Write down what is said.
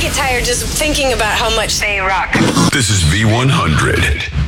get tired just thinking about how much they rock. This is V100.